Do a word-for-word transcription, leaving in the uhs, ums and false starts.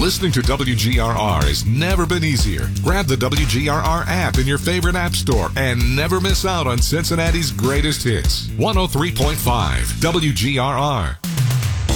Listening to W G R R has never been easier. Grab the W G R R app in your favorite app store and never miss out on Cincinnati's greatest hits. one oh three point five W G R R.